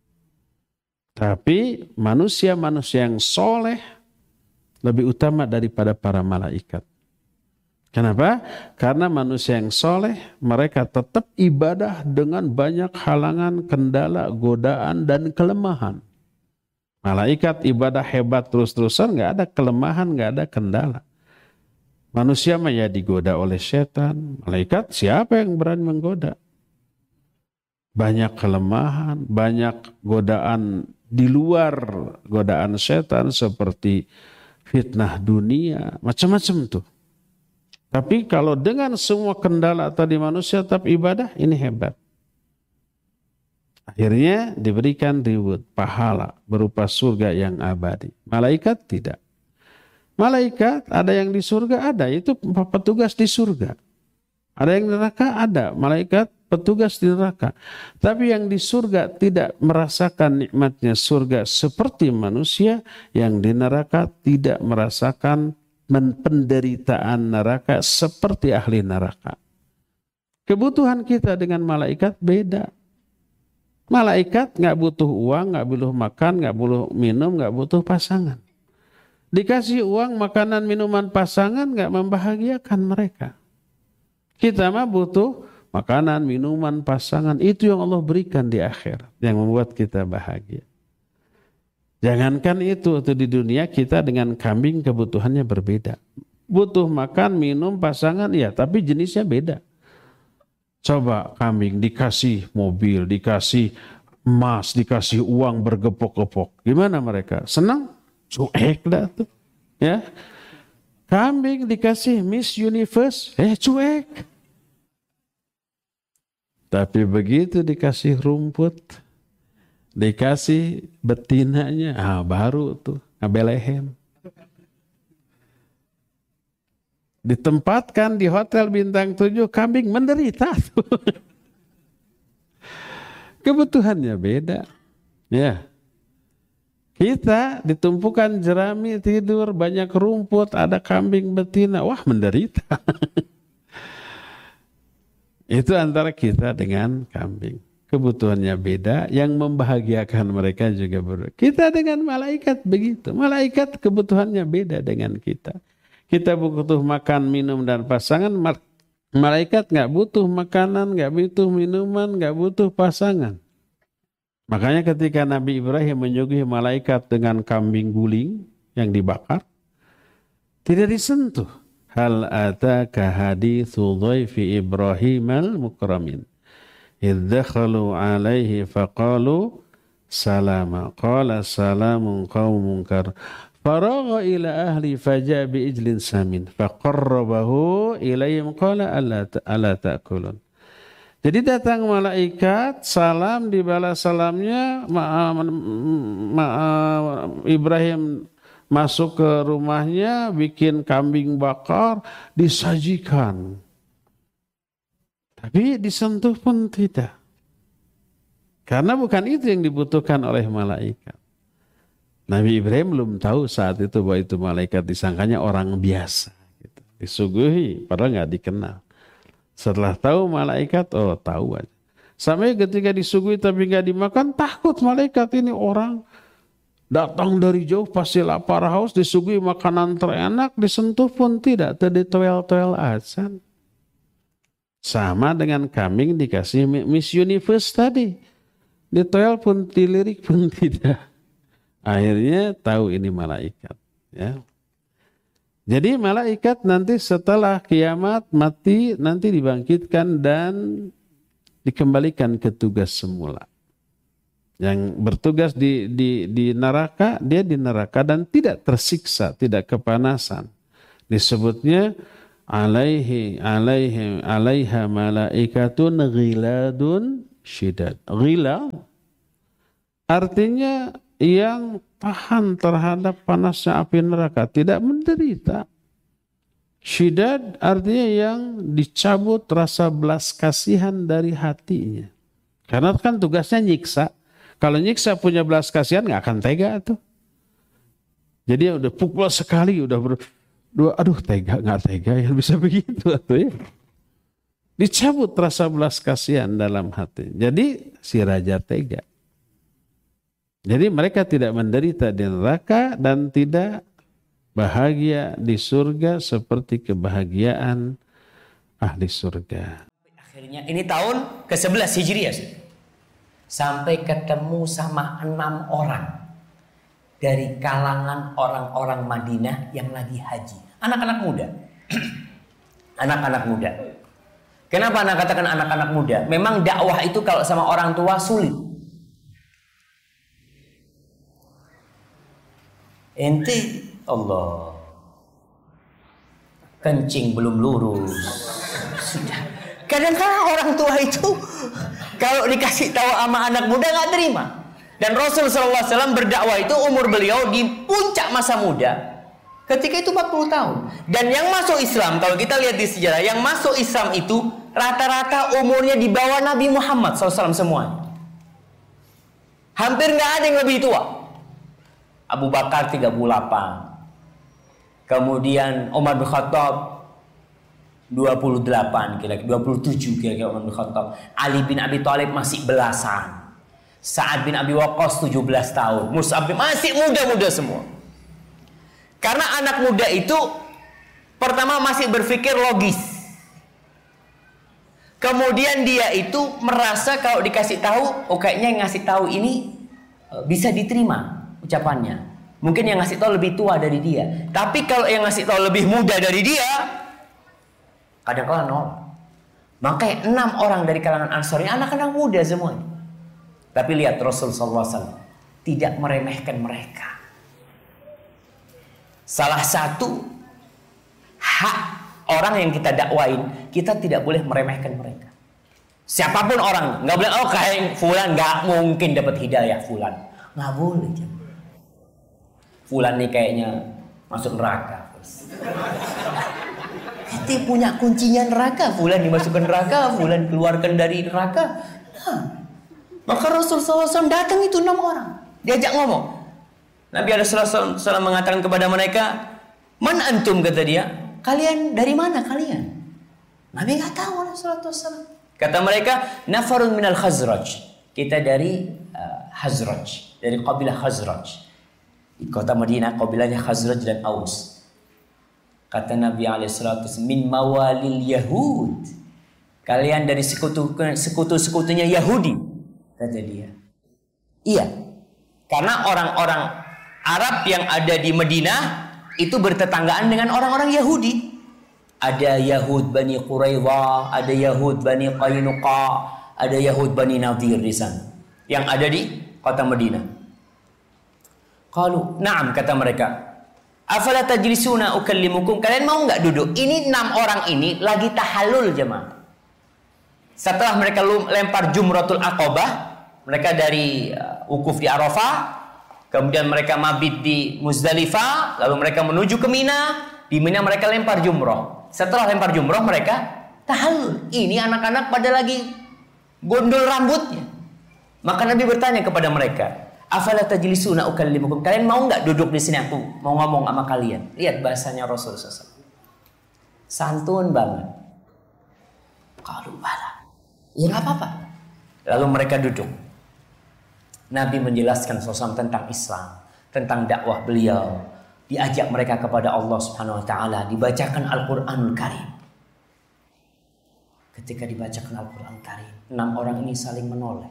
Tapi manusia-manusia yang soleh lebih utama daripada para malaikat. Kenapa? Karena manusia yang soleh, mereka tetap ibadah dengan banyak halangan, kendala, godaan, dan kelemahan. Malaikat ibadah hebat terus-terusan, nggak ada kelemahan, nggak ada kendala. Manusia mah ya digoda oleh setan. Malaikat siapa yang berani menggoda? Banyak kelemahan, banyak godaan di luar godaan setan seperti fitnah dunia, macam-macam tuh. Tapi kalau dengan semua kendala tadi manusia tetap ibadah, ini hebat. Akhirnya diberikan reward, pahala berupa surga yang abadi. Malaikat tidak. Malaikat ada yang di surga, ada. Itu petugas di surga. Ada yang di neraka, ada. Malaikat petugas di neraka. Tapi yang di surga tidak merasakan nikmatnya surga seperti manusia. Yang di neraka tidak merasakan penderitaan neraka seperti ahli neraka. Kebutuhan kita dengan malaikat beda. Malaikat nggak butuh uang, nggak butuh makan, nggak butuh minum, nggak butuh pasangan. Dikasih uang, makanan, minuman, pasangan nggak membahagiakan mereka. Kita mah butuh makanan, minuman, pasangan. Itu yang Allah berikan di akhirat yang membuat kita bahagia. Jangankan itu, itu di dunia kita dengan kambing kebutuhannya berbeda. Butuh makan, minum, pasangan, ya, tapi jenisnya beda. Coba kambing dikasih mobil, dikasih emas, dikasih uang bergepok-gepok. Gimana mereka? Senang? Cuek dah tuh. Ya. Kambing dikasih Miss Universe, eh cuek. Tapi begitu dikasih rumput, dikasih betinanya, ah baru tuh ngabelehem. Ditempatkan di hotel bintang tujuh, kambing menderita tuh. Kebutuhannya beda. Ya. Kita ditumpukan jerami tidur, banyak rumput, ada kambing betina, wah menderita. Itu antara kita dengan kambing. Kebutuhannya beda, yang membahagiakan mereka juga berbeda. Kita dengan malaikat begitu. Malaikat kebutuhannya beda dengan kita. Kita butuh makan, minum, dan pasangan. Malaikat nggak butuh makanan, nggak butuh minuman, nggak butuh pasangan. Makanya ketika Nabi Ibrahim menyuguhi malaikat dengan kambing guling yang dibakar, tidak disentuh. Hal ataka hadithu dhaifi Ibrahimal mukramin. إذ دخلوا عليه فقالوا سلاما قال سلام قوم منكر فراغ إلى أهله فجاء بإجل سمين فقربه إليهم قال ألا تأكلون. Jadi datang malaikat, salam, dibalas salamnya, ma, ma, Ibrahim masuk ke rumahnya, bikin kambing bakar, disajikan. Tapi disentuh pun tidak. Karena bukan itu yang dibutuhkan oleh malaikat. Nabi Ibrahim belum tahu saat itu bahwa itu malaikat, disangkanya orang biasa. Gitu. Disuguhi, padahal nggak dikenal. Setelah tahu malaikat, oh tahu aja. Sampai ketika disuguhi tapi nggak dimakan, takut malaikat ini orang. Datang dari jauh pasti lapar haus, disuguhi makanan terenak, disentuh pun tidak. Tadi toel-toel azan. Sama dengan kambing dikasih Miss Universe tadi. Ditoel pun dilirik pun tidak. Akhirnya tahu ini malaikat. Ya. Jadi malaikat nanti setelah kiamat mati nanti dibangkitkan dan dikembalikan ke tugas semula. Yang bertugas di, di, di neraka, dia di neraka dan tidak tersiksa, tidak kepanasan. Disebutnya alaihi alaihi alaiha malaikatun ghiladun syidad. Ghilad artinya yang tahan terhadap panasnya api neraka, tidak menderita. Syidad artinya yang dicabut rasa belas kasihan dari hatinya. Karena kan tugasnya nyiksa. Kalau nyiksa punya belas kasihan nggak akan tega tuh. Jadi udah pukul sekali, udah ber, dua, aduh tega nggak tega yang bisa begitu tuh ya. Dicabut rasa belas kasihan dalam hati. Jadi si raja tega. Jadi mereka tidak menderita di neraka dan tidak bahagia di surga seperti kebahagiaan ahli surga. Akhirnya ini tahun ke sebelas Hijriah sih. Sampai ketemu sama enam orang dari kalangan orang-orang Madinah yang lagi haji. Anak-anak muda. Anak-anak muda. Kenapa anak katakan anak-anak muda? Memang dakwah itu kalau sama orang tua sulit. Ente Allah kencing belum lurus. Sudah. Kadang-kadang orang tua itu kalau dikasih tahu sama anak muda nggak terima. Dan Rasul sallallahu alaihi wasallam berdakwah itu umur beliau di puncak masa muda. Ketika itu empat puluh tahun. Dan yang masuk Islam, kalau kita lihat di sejarah, yang masuk Islam itu rata-rata umurnya di bawah Nabi Muhammad sallallahu alaihi wasallam semuanya. Hampir nggak ada yang lebih tua. Abu Bakar tiga puluh delapan. Kemudian Umar bin Khattab dua puluh delapan kira-kira, dua puluh tujuh kira-kira Umar bin Khattab. Ali bin Abi Thalib masih belasan. Sa'ad bin Abi Waqqas tujuh belas tahun. Mus'ab bin masih muda-muda semua. Karena anak muda itu pertama masih berpikir logis. Kemudian dia itu merasa kalau dikasih tahu, oh kayaknya yang ngasih tahu ini bisa diterima ucapannya. Mungkin yang ngasih tahu lebih tua dari dia. Tapi kalau yang ngasih tahu lebih muda dari dia, kadang-kadang nolak. Makanya enam orang dari kalangan Ansor ini anak-anak muda semuanya. Tapi lihat Rasul sallallahu alaihi wasallam tidak meremehkan mereka. Salah satu hak orang yang kita dakwain, kita tidak boleh meremehkan mereka. Siapapun orang, nggak boleh oh kayak fulan nggak mungkin dapat hidayah fulan, nggak boleh. Fulan nih kayaknya masuk neraka. Kita punya kuncinya neraka. Fulan dimasukkan neraka, fulan keluarkan dari neraka. Nah, maka Rasul sallallahu alaihi wasallam datang itu enam orang, diajak ngomong. Nabi sallallahu alaihi wasallam mengatakan kepada mereka, "Man antum?" kata dia. Kalian dari mana kalian? Nabi nggak tahu sallallahu alaihi wasallam. Kata mereka, "Nafarun minal Khazraj." Kita dari uh, Khazraj, dari kabilah Khazraj. Di kota Madinah kabilahnya Khazraj dan Aus. Kata Nabi alaihi salatu wasallam, "Min mawalil Yahud." Kalian dari sekutu sekutu-sekutunya Yahudi, kata dia. Iya. Karena orang-orang Arab yang ada di Madinah itu bertetanggaan dengan orang-orang Yahudi. Ada Yahud Bani Quraidah, ada Yahud Bani Qainuqa, ada Yahud Bani Nadir di sana yang ada di kota Madinah. Qalu, "Na'am," kata mereka. "Afala tajlisuna ukallimukum?" Kalian mau enggak duduk? Ini enam orang ini lagi tahallul jemaah. Setelah mereka lempar Jumratul Aqabah, mereka dari uh, wukuf di Arafah, kemudian mereka mabit di Muzdalifah, lalu mereka menuju ke Mina. Di Mina mereka lempar jumrah. Setelah lempar jumrah mereka tahallul. Ini anak-anak pada lagi gondol rambutnya. Maka Nabi bertanya kepada mereka, "Afala tajlisuna ukallimukum?" Kalian mau nggak duduk di sini, aku mau ngomong sama kalian? Lihat bahasanya Rasul sallallahu alaihi wasallam. Santun banget. Kalau bala, ya nggak apa-apa. Lalu mereka duduk. Nabi menjelaskan sallallahu alaihi wasallam tentang Islam, tentang dakwah beliau. Diajak mereka kepada Allah Subhanahu wa taala, dibacakan Al-Qur'anul Karim. Ketika dibacakan Al-Qur'an Karim, enam orang ini saling menoleh.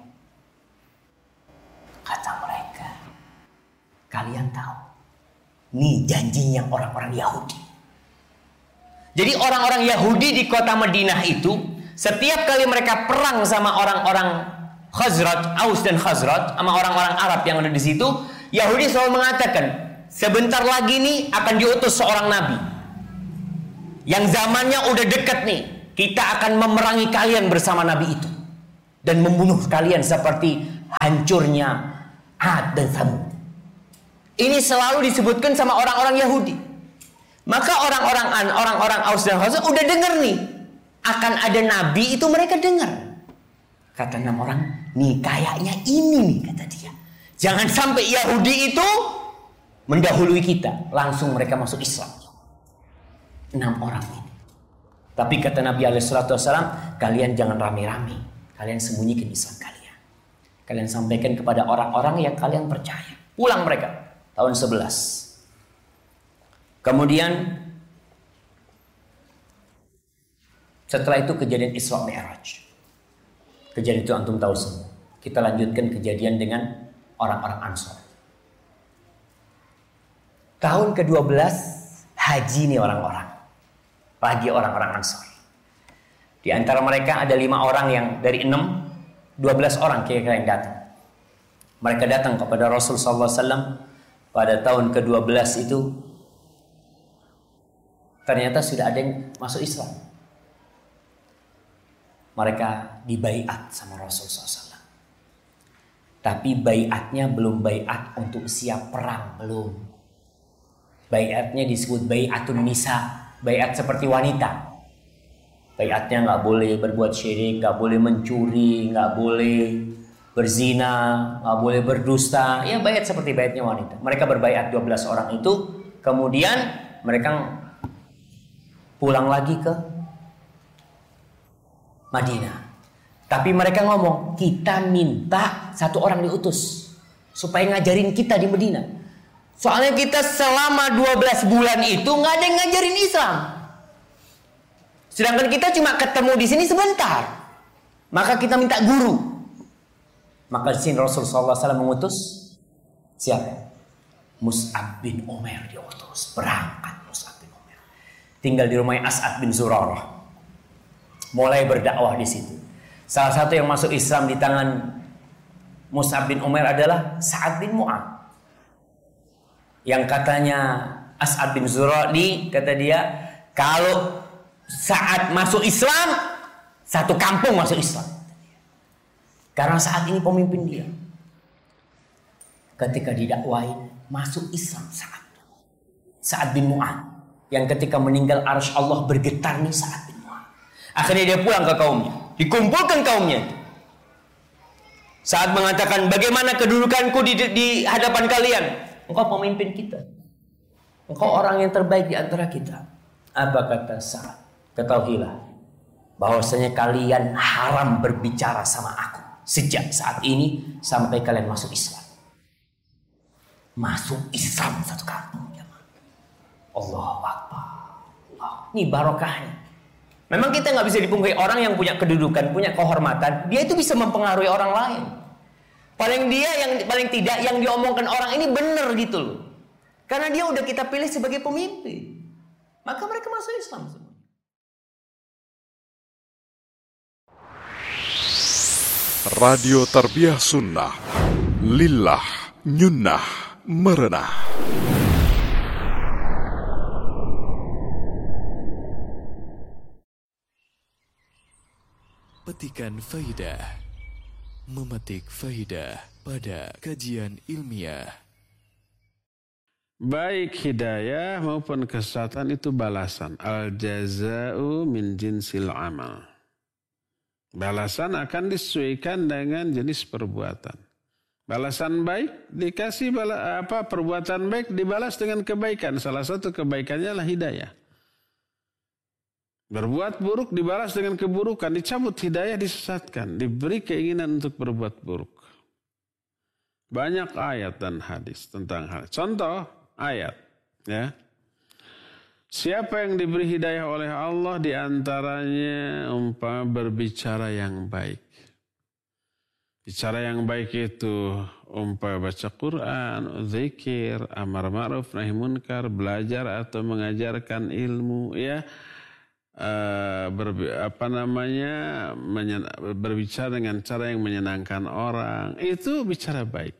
Kata mereka, "Kalian tahu, ini janjinya orang-orang Yahudi." Jadi orang-orang Yahudi di kota Madinah itu, setiap kali mereka perang sama orang-orang Khazraj, Aus dan Khazraj, sama orang-orang Arab yang ada di situ, Yahudi selalu mengatakan, sebentar lagi nih akan diutus seorang nabi. Yang zamannya udah dekat nih, kita akan memerangi kalian bersama nabi itu. Dan membunuh kalian seperti hancurnya Ad dan Tsamud. Ini selalu disebutkan sama orang-orang Yahudi. Maka orang-orang orang-orang Aus dan Khazraj udah dengar nih, akan ada nabi itu, mereka dengar. Kata enam orang, nih kayaknya ini nih, kata dia. Jangan sampai Yahudi itu mendahului kita. Langsung mereka masuk Islam. Enam orang ini. Tapi kata Nabi alaihi salatu wasallam, kalian jangan rame-rame. Kalian sembunyikan Islam kalian. Kalian sampaikan kepada orang-orang yang kalian percaya. Pulang mereka. Tahun sebelas. Kemudian setelah itu kejadian Isra Mi'raj. Kejadian itu antum tahu semua. Kita lanjutkan kejadian dengan orang-orang Ansor. Tahun kedua belas haji nih orang-orang. Lagi orang-orang Ansor. Di antara mereka ada lima orang yang dari enam, dua belas orang kira-kira yang datang. Mereka datang kepada Rasul sallallahu alaihi wasallam pada tahun kedua belas itu. Ternyata sudah ada yang masuk Islam. Mereka dibaiat sama Rasul sallallahu alaihi wasallam. Tapi baiatnya belum baiat untuk siap perang, belum. Baiatnya disebut baiatun nisa, baiat seperti wanita. Baiatnya nggak boleh berbuat syirik, nggak boleh mencuri, nggak boleh berzina, nggak boleh berdusta. Ya baiat seperti baiatnya wanita. Mereka berbaiat dua belas orang itu, kemudian mereka pulang lagi ke Madinah. Tapi mereka ngomong, kita minta satu orang diutus supaya ngajarin kita di Madinah. Soalnya kita selama dua belas bulan itu nggak ada yang ngajarin Islam. Sedangkan kita cuma ketemu di sini sebentar. Maka kita minta guru. Maka di sini Rasul sallallahu alaihi wasallam mengutus siapa? Mus'ab bin Umair diutus. Berangkat Mus'ab bin Umair. Tinggal di rumah As'ad bin Zurarah. Mulai berdakwah di situ. Salah satu yang masuk Islam di tangan Mus'ab bin Umair adalah Sa'ad bin Mu'ad. Yang katanya As'ad bin Zurarah, kata dia, kalau Sa'ad masuk Islam, satu kampung masuk Islam. Karena saat ini pemimpin dia. Ketika didakwain, masuk Islam Sa'ad. Sa'ad bin Mu'ad. Yang ketika meninggal arsy Allah bergetar nih Sa'ad bin Mu'ad. Akhirnya dia pulang ke kaumnya. Dikumpulkan kaumnya. Saat mengatakan, bagaimana kedudukanku di, di hadapan kalian? Engkau pemimpin kita. Engkau orang yang terbaik di antara kita. Apa kata Sa'ad? Ketahuilah bahwasanya kalian haram berbicara sama aku sejak saat ini sampai kalian masuk Islam. Masuk Islam satu kampung. Allahu Akbar. Allah. Ini barokahnya. Memang kita nggak bisa dipungkiri orang yang punya kedudukan, punya kehormatan, dia itu bisa mempengaruhi orang lain. Paling dia yang paling tidak yang diomongkan orang ini benar gitu loh. Karena dia udah kita pilih sebagai pemimpin. Maka mereka masuk Islam semua. Radio Tarbiyah Sunnah. Lillah nyunnah merenah. Petikan faidah, memetik faidah pada kajian ilmiah. Baik hidayah maupun kesesatan itu balasan. Al jaza'u min jinsil amal. Balasan akan disesuaikan dengan jenis perbuatan. Balasan baik dikasih bala, apa perbuatan baik dibalas dengan kebaikan. Salah satu kebaikannya adalah hidayah. Berbuat buruk dibalas dengan keburukan, dicabut hidayah, disesatkan, diberi keinginan untuk berbuat buruk. Banyak ayat dan hadis tentang hal. Contoh ayat, ya. Siapa yang diberi hidayah oleh Allah diantaranya umpama berbicara yang baik. Bicara yang baik itu umpama baca Quran, zikir, amar ma'ruf nahi munkar, belajar atau mengajarkan ilmu, ya. uh, ber, apa namanya menyen, berbicara dengan cara yang menyenangkan orang, itu bicara baik.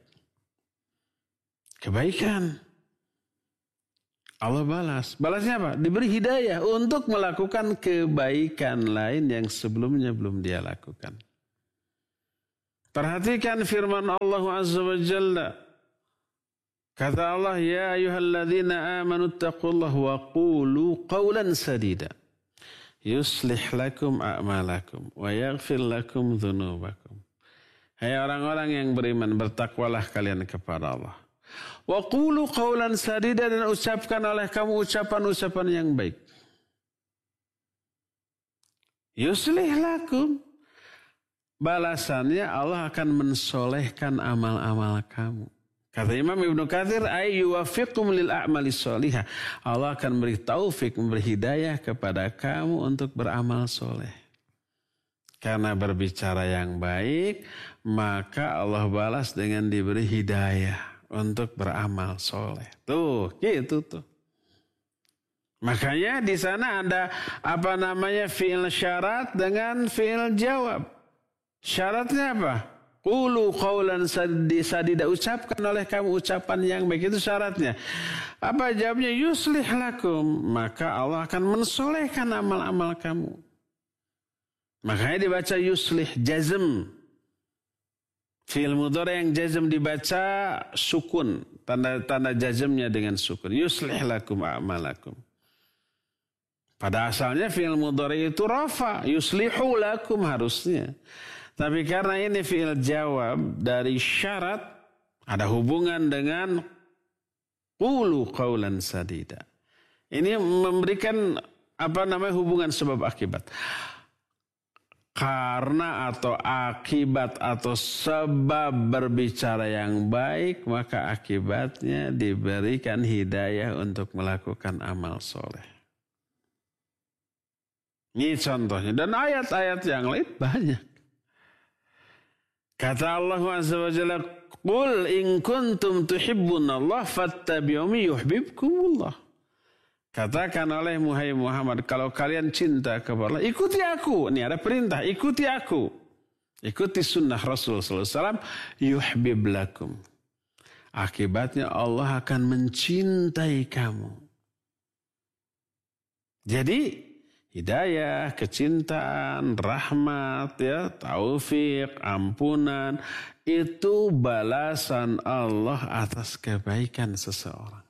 Kebaikan. Allah balas. Balasnya apa? Diberi hidayah untuk melakukan kebaikan lain yang sebelumnya belum dia lakukan. Perhatikan firman Allah Azza wa Jalla. Kata Allah, ya ayyuhalladzina amanu taqullaha wa qulu qawlan sadida. Yuslih lakum a'malakum wa yaghfir lakum dhunubakum. Hai orang-orang yang beriman, bertakwalah kalian kepada Allah. Wa qulu qawlan sadida, dan ucapkan oleh kamu ucapan-ucapan yang baik. Yuslih lakum. Balasannya Allah akan mensolehkan amal-amal kamu. Kata Imam Ibnu Katsir, ay yuwaffiqum lil a'mali sholihah. Allah akan beri taufik, memberi hidayah kepada kamu untuk beramal soleh. Karena berbicara yang baik, maka Allah balas dengan diberi hidayah untuk beramal soleh. Tuh, gitu tuh. Makanya di sana ada apa namanya fi'il syarat dengan fi'il jawab. Syaratnya apa? Qulu qawlan sadida, ucapkan oleh kamu ucapan yang baik, itu syaratnya. Apa jawabnya? Yuslih lakum, maka Allah akan mensolehkan amal-amal kamu. Makanya dibaca yuslih jazm. Fi'il mudhari yang jazm dibaca sukun, tanda-tanda jazmnya dengan sukun. Yuslih lakum a'malakum. Pada asalnya fi'il mudhari itu rafa, yuslihu lakum harusnya. Tapi karena ini fi'il jawab dari syarat, ada hubungan dengan qulu qawlan sadida. Ini memberikan apa namanya hubungan sebab akibat. Karena atau akibat atau sebab berbicara yang baik, maka akibatnya diberikan hidayah untuk melakukan amal soleh. Ini contohnya. Dan ayat-ayat yang lain banyak. Kata Allah Azza wa Jalla, "Qul in kuntum tuhibbunallah fattabi'uni yuhibbukumullah." Katakan oleh Muhammad, kalau kalian cinta kepada Allah, ikuti aku. Ini ada perintah, ikuti aku. Ikuti sunnah Rasul sallallahu alaihi wasallam, yuhbib lakum. Akibatnya Allah akan mencintai kamu. Jadi hidayah, kecintaan, rahmat, ya, taufik, ampunan, itu balasan Allah atas kebaikan seseorang.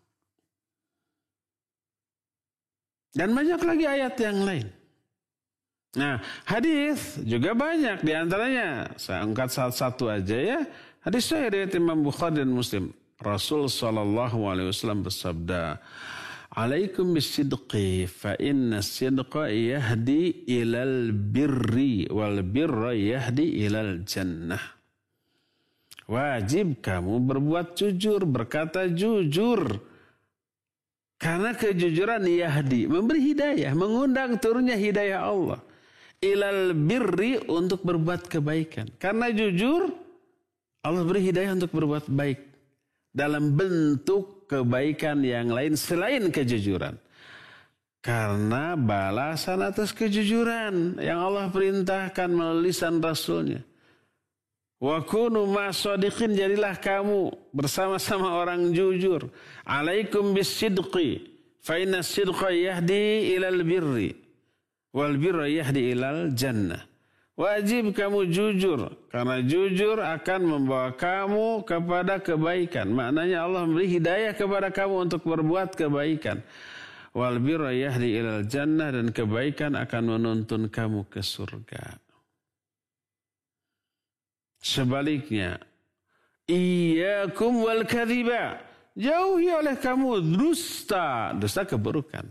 Dan banyak lagi ayat yang lain. Nah, hadis juga banyak. Di antaranya, saya angkat satu-satu aja ya. Hadis saya dari Imam Bukhari dan Muslim. Rasul sallallahu alaihi wasallam bersabda, "Alaikum bisidqi fa inna sidqa yahdi ilal birri wal birra yahdi ilal jannah." Wajib kamu berbuat jujur, berkata jujur. Karena kejujuran yahdi, memberi hidayah, mengundang turunnya hidayah Allah. Ilal birri, untuk berbuat kebaikan. Karena jujur, Allah beri hidayah untuk berbuat baik. Dalam bentuk kebaikan yang lain selain kejujuran. Karena balasan atas kejujuran yang Allah perintahkan melalui lisan Rasulnya. Wa kunu ma'as-shadiqin, jadilah kamu bersama-sama orang jujur. Alaikum bis-sidqi fa inna as-sidqa yahdi ilal birri wal birra yahdi ilal jannah. Wajib kamu jujur, karena jujur akan membawa kamu kepada kebaikan. Maknanya Allah memberi hidayah kepada kamu untuk berbuat kebaikan. Wal birra yahdi ilal jannah, dan kebaikan akan menuntun kamu ke surga. Sebaliknya, iyyakum wal kadhiba, jauhi oleh kamu dusta, dusta keburukan.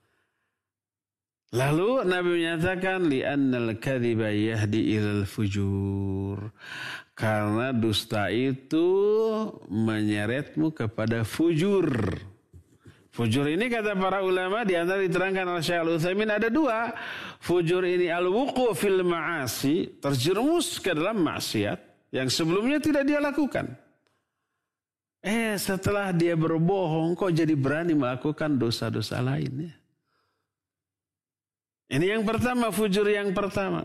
Lalu Nabi menyatakan, li'annal kadhiba yahdi ilal fujur, karena dusta itu menyeretmu kepada fujur. Fujur ini kata para ulama, di antara diterangkan oleh Syekh Al-Utsaimin ada dua. Fujur ini al-wuqu' fil ma'asi, terjerumus ke dalam maksiat yang sebelumnya tidak dia lakukan. Eh setelah dia berbohong, kok jadi berani melakukan dosa-dosa lainnya. Ini yang pertama, fujur yang pertama.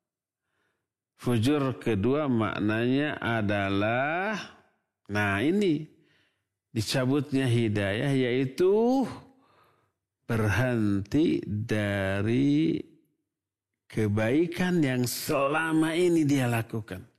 Fujur kedua maknanya adalah, nah ini dicabutnya hidayah, yaitu berhenti dari kebaikan yang selama ini dia lakukan.